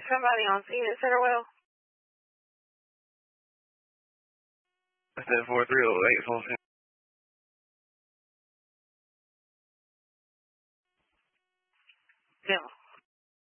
somebody on scene at Centerwell? I said 4308 full scene. No.